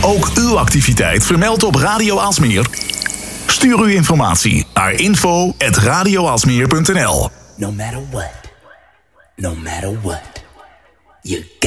Ook uw activiteit vermeld op Radio Aalsmeer? Stuur uw informatie naar info@radioaalsmeer.nl. No matter what, you